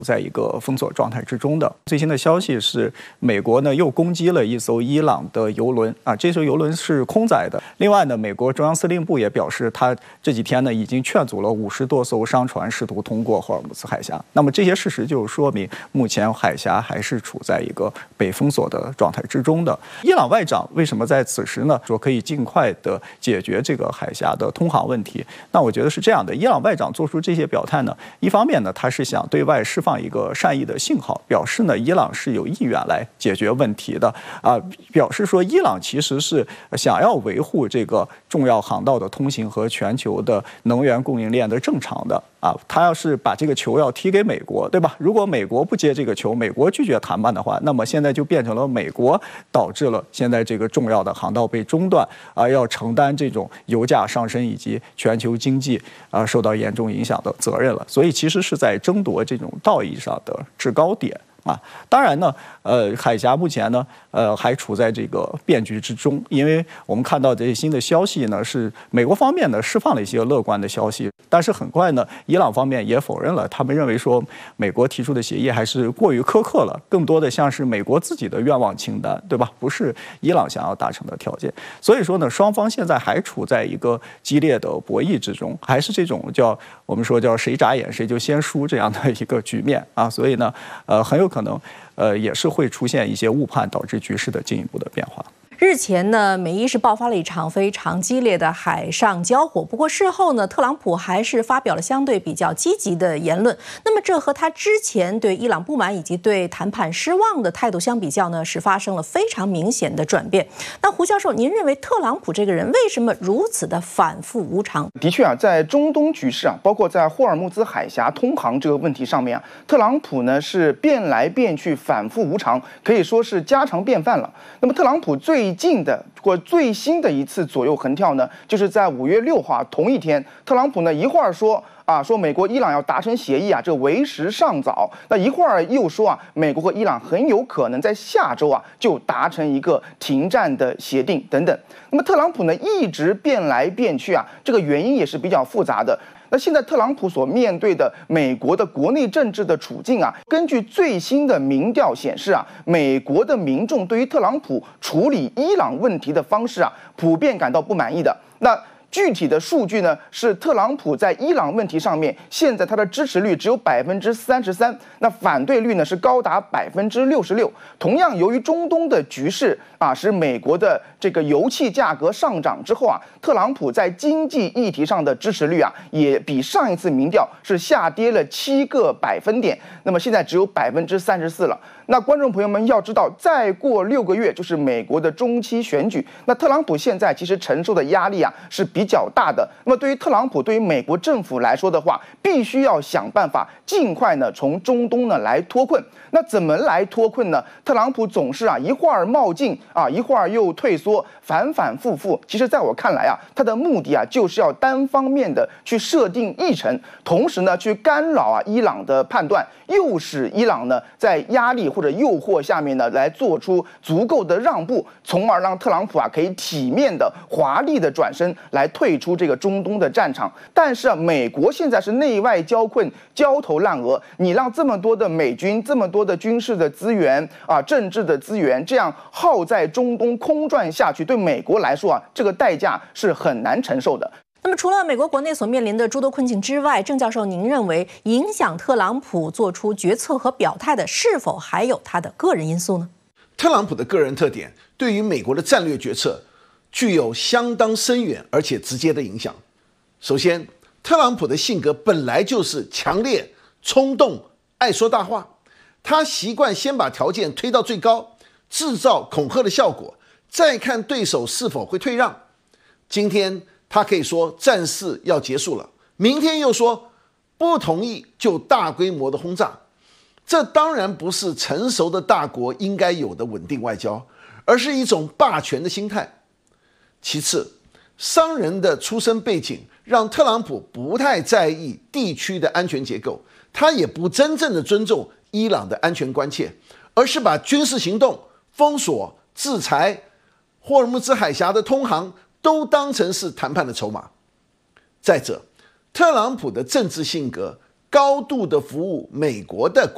在一个封锁状态之中的。最新的消息是，美国呢又攻击了一艘伊朗的油轮啊，这艘油轮是空载的。另外呢，美国中央司令部也表示，他这几天呢已经劝阻了50多艘商船试图通过霍尔木兹海峡。那么这些事实就说明，目前海峡还是处在一个被封锁的状态之中的。伊朗外长为什么在此时呢说可以尽快的解决这个海峡的通航问题？那我觉得是这样的，伊朗外长做出这些表态呢，一方面呢，他是想对外释放一个善意的信号，表示呢，伊朗是有意愿来解决问题的表示说伊朗其实是想要维护这个重要航道的通行和全球的能源供应链的正常的他要是把这个球要踢给美国，对吧？如果美国不接这个球，美国拒绝谈判的话，那么现在就变成了美国导致了现在这个重要的航道被中断要承担这种油价上升以及全球经济受到严重影响的责任了。所以其实是在争夺这种道义上的制高点当然呢，海峡目前呢，还处在这个变局之中，因为我们看到这些新的消息呢，是美国方面呢释放了一些乐观的消息，但是很快呢，伊朗方面也否认了，他们认为说美国提出的协议还是过于苛刻了，更多的像是美国自己的愿望清单，对吧？不是伊朗想要达成的条件。所以说呢，双方现在还处在一个激烈的博弈之中，还是这种我们说叫谁眨眼谁就先输这样的一个局面所以呢，很有可能也是会出现一些误判，导致局势的进一步的变化。 日前呢，美伊是爆发了一场非常激烈的海上交火。不过事后呢，特朗普还是发表了相对比较积极的言论。那么这和他之前对伊朗不满以及对谈判失望的态度相比较呢，是发生了非常明显的转变。那胡教授，您认为特朗普这个人为什么如此的反复无常？ 的确在中东局势包括在霍尔木兹海峡通航这个问题上面特朗普呢是变来变去，反复无常，可以说是家常便饭了。那么特朗普最近的或最新的一次左右横跳呢，就是在5月6号同一天，特朗普呢一会儿说美国伊朗要达成协议这为时尚早，那一会儿又说美国和伊朗很有可能在下周就达成一个停战的协定等等。那么特朗普呢一直变来变去这个原因也是比较复杂的。那现在特朗普所面对的美国的国内政治的处境根据最新的民调显示美国的民众对于特朗普处理伊朗问题的方式普遍感到不满意的。那具体的数据呢，是特朗普在伊朗问题上面，现在他的支持率只有33%，那反对率呢是高达66%。同样，由于中东的局势使美国的这个油气价格上涨之后特朗普在经济议题上的支持率也比上一次民调是下跌了7个百分点，那么现在只有34%了。那观众朋友们要知道，再过6个月就是美国的中期选举，那特朗普现在其实承受的压力是比较大的。那么对于特朗普，对于美国政府来说的话，必须要想办法尽快呢从中东呢来脱困。那怎么来脱困呢？特朗普总是一会儿冒进一会儿又退缩，反反复复。其实在我看来他的目的就是要单方面的去设定议程，同时呢去干扰伊朗的判断，诱使伊朗呢在压力或者诱惑下面呢来做出足够的让步，从而让特朗普可以体面的华丽的转身来退出这个中东的战场。但是美国现在是内外交困，焦头烂额，你让这么多的美军，这么多的军事的资源政治的资源这样耗在中东空转下去，对美国来说这个代价是很难承受的。 那么除了美国国内所面临的诸多困境之外，郑教授您认为影响特朗普做出决策和表态的是否还有他的个人因素呢？ 特朗普的个人特点对于美国的战略决策具有相当深远而且直接的影响。首先，特朗普的性格本来就是强烈、冲动、爱说大话，他习惯先把条件推到最高，制造恐吓的效果，再看对手是否会退让。今天他可以说战事要结束了，明天又说不同意就大规模的轰炸。这当然不是成熟的大国应该有的稳定外交，而是一种霸权的心态。其次，商人的出身背景让特朗普不太在意地区的安全结构，他也不真正的尊重伊朗的安全关切，而是把军事行动、封锁、制裁、霍尔木兹海峡的通航都当成是谈判的筹码。再者，特朗普的政治性格高度的服务美国的